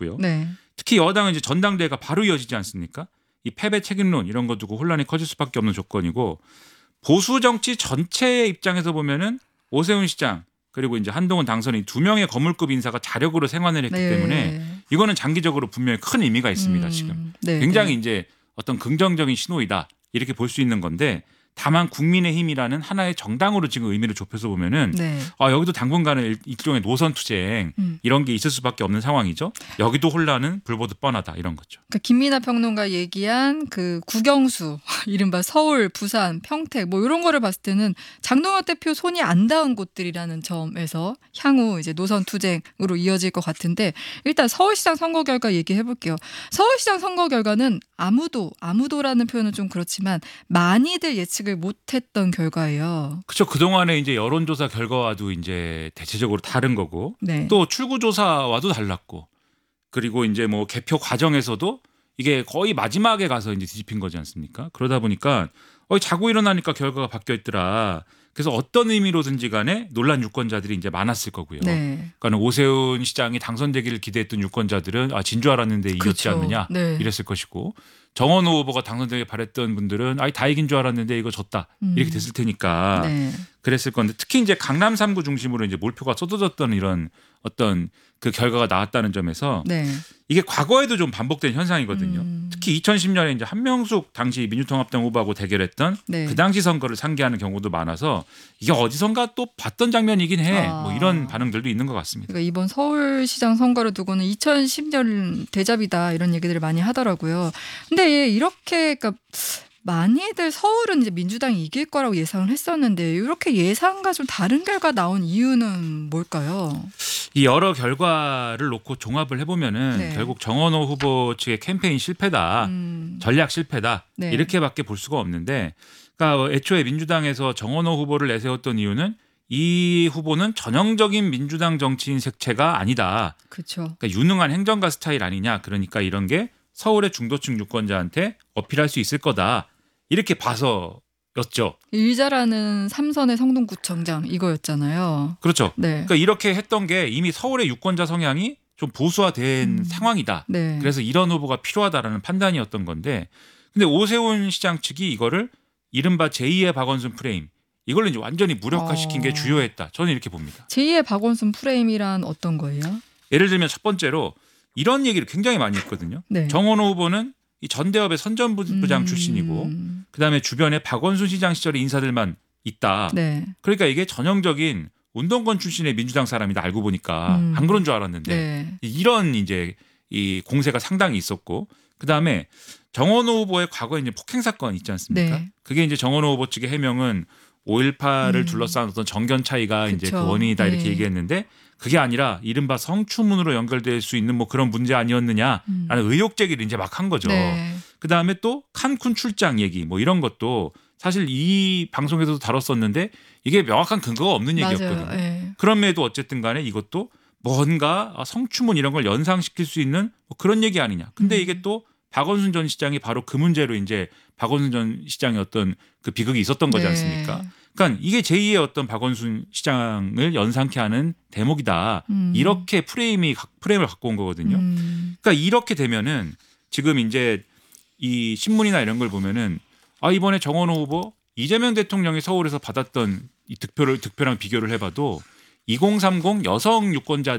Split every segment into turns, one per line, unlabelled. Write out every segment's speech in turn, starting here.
있고요.
네.
특히 여당은 이제 전당대회가 바로 이어지지 않습니까? 이 패배 책임론 이런 거 두고 혼란이 커질 수밖에 없는 조건이고 보수 정치 전체의 입장에서 보면은 오세훈 시장 그리고 이제 한동훈 당선인 두 명의 거물급 인사가 자력으로 생환을 했기
네.
때문에 이거는 장기적으로 분명히 큰 의미가 있습니다. 지금
네.
굉장히 이제 어떤 긍정적인 신호이다 이렇게 볼 수 있는 건데 다만 국민의힘이라는 하나의 정당으로 지금 의미를 좁혀서 보면은
네.
여기도 당분간은 일종의 노선 투쟁 이런 게 있을 수밖에 없는 상황이죠. 여기도 혼란은 불보듯 뻔하다 이런 거죠.
그러니까 김민하 평론가 얘기한 그 국영수, 이른바 서울, 부산, 평택 뭐 이런 거를 봤을 때는 장동혁 대표 손이 안 닿은 곳들이라는 점에서 향후 이제 노선 투쟁으로 이어질 것 같은데 일단 서울시장 선거 결과 얘기해 볼게요. 서울시장 선거 결과는 아무도라는 표현은 좀 그렇지만 많이들 예측을 못했던 결과예요.
그렇죠. 그동안에 이제 여론조사 결과와도 이제 대체적으로 다른 거고
네.
또 출구조사와도 달랐고 그리고 이제 뭐 개표 과정에서도 이게 거의 마지막에 가서 이제 뒤집힌 거지 않습니까? 그러다 보니까 자고 일어나니까 결과가 바뀌어 있더라. 그래서 어떤 의미로든지 간에 논란 유권자들이 이제 많았을 거고요.
네.
그러니까 오세훈 시장이 당선되기를 기대했던 유권자들은 진 줄 알았는데 이겼지
그렇죠.
않느냐
네.
이랬을 것이고 정원호 후보가 당선되길 바랬던 분들은 다 이긴 줄 알았는데 이거 졌다 이렇게 됐을 테니까
네.
그랬을 건데 특히 이제 강남 3구 중심으로 이제 몰표가 쏟아졌던 이런 어떤 그 결과가 나왔다는 점에서
네.
이게 과거에도 좀 반복된 현상이거든요. 특히 2010년에 이제 한명숙 당시 민주통합당 후보하고 대결했던
네.
그 당시 선거를 상기하는 경우도 많아서 이게 어디선가 또 봤던 장면이긴 해. 뭐 이런 반응들도 있는 것 같습니다.
그러니까 이번 서울시장 선거를 두고는 2010년 대잡이다 이런 얘기들을 많이 하더라고요. 근데 이렇게 그러니까 많이들 서울은 이제 민주당이 이길 거라고 예상을 했었는데 이렇게 예상과 좀 다른 결과 나온 이유는 뭘까요?
이 여러 결과를 놓고 종합을 해보면은
네.
결국 정원호 후보 측의 캠페인 실패다, 전략 실패다
네.
이렇게밖에 볼 수가 없는데, 그러니까 애초에 민주당에서 정원호 후보를 내세웠던 이유는 이 후보는 전형적인 민주당 정치인 색채가 아니다.
그렇죠.
그러니까 유능한 행정가 스타일 아니냐. 그러니까 이런 게 서울의 중도층 유권자한테 어필할 수 있을 거다. 이렇게 봐서였죠.
일자라는 삼선의 성동구청장 이거였잖아요.
그렇죠.
네.
그러니까 이렇게 했던 게 이미 서울의 유권자 성향이 좀 보수화된 상황이다.
네.
그래서 이런 후보가 필요하다라는 판단이었던 건데, 근데 오세훈 시장 측이 이거를 이른바 제2의 박원순 프레임 이걸로 이제 완전히 무력화시킨 게 주요했다. 저는 이렇게 봅니다.
제2의 박원순 프레임이란 어떤 거예요?
예를 들면 첫 번째로 이런 얘기를 굉장히 많이 했거든요.
네.
정원호 후보는 이 전대협의 선전부장 출신이고 그다음에 주변에 박원순 시장 시절의 인사들만 있다.
네.
그러니까 이게 전형적인 운동권 출신의 민주당 사람이다. 알고 보니까 안 그런 줄 알았는데
네.
이런 이제 이 공세가 상당히 있었고 그다음에 정원호 후보의 과거에 이제 폭행 사건 있지 않습니까?
네.
그게 이제 정원호 후보 측의 해명은 5.18을 둘러싼 어떤 정견 차이가 이제 그
그쵸.
원인이다 이렇게
네.
얘기했는데 그게 아니라 이른바 성추문으로 연결될 수 있는 뭐 그런 문제 아니었느냐라는 의혹 제기를 이제 막 한 거죠.
네.
그다음에 또 칸쿤 출장 얘기 뭐 이런 것도 사실 이 방송에서도 다뤘었는데 이게 명확한 근거가 없는 얘기였거든요.
맞아요. 네.
그럼에도 어쨌든 간에 이것도 뭔가 성추문 이런 걸 연상시킬 수 있는 뭐 그런 얘기 아니냐. 근데 이게 또 박원순 전 시장이 바로 그 문제로 이제 박원순 전 시장의 어떤 그 비극이 있었던 거지
네.
않습니까? 그러니까 이게 제2의 어떤 박원순 시장을 연상케 하는 대목이다. 이렇게 프레임을 갖고 온 거거든요. 그러니까 이렇게 되면은 지금 이제 이 신문이나 이런 걸 보면은 이번에 정원호 후보 이재명 대통령이 서울에서 받았던 이 득표랑 비교를 해봐도 2030 여성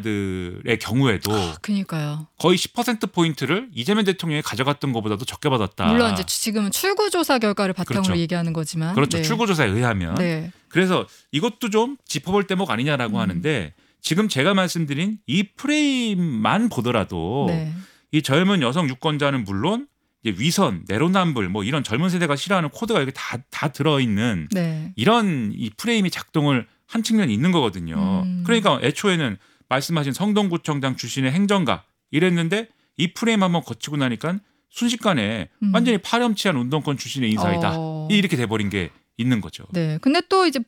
유권자들의 경우에도
그러니까요.
거의 10%포인트를 이재명 대통령이 가져갔던 것보다도 적게 받았다.
물론 이제 지금은 출구조사 결과를 바탕으로
그렇죠.
얘기하는 거지만.
그렇죠.
네.
출구조사에 의하면.
네.
그래서 이것도 좀 짚어볼 대목 아니냐라고 하는데 지금 제가 말씀드린 이 프레임만 보더라도
네.
이 젊은 여성 유권자는 물론 이제 위선, 내로남불 뭐 이런 젊은 세대가 싫어하는 코드가 이렇게 다 들어있는
네.
이런 이 프레임이 작동을 한 측면이 있는 거거든요. 그러니까 애초에는 말씀하신 성동구청장 출신의 행정가 이랬는데 이 프레임 한번 거치고 나니까 순식간에 완전히 파렴치한 운동권 출신의 인사이다. 이렇게 돼버린 게 있는 거죠.
네. 근데 또 이제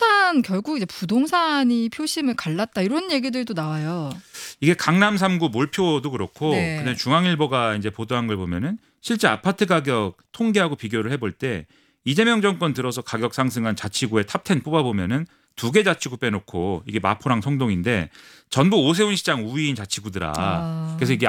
결국 이제 부동산이 표심을 갈랐다 이런 얘기들도 나와요.
이게 강남 3구 몰표도 그렇고
네.
그다음에 중앙일보가 이제 보도한 걸 보면은 실제 아파트 가격 통계하고 비교를 해볼 때 이재명 정권 들어서 가격 상승한 자치구의 탑10 뽑아보면은 2개 자치구 빼놓고 이게 마포랑 성동인데 전부 오세훈 시장 우위인 자치구더라. 그래서 이게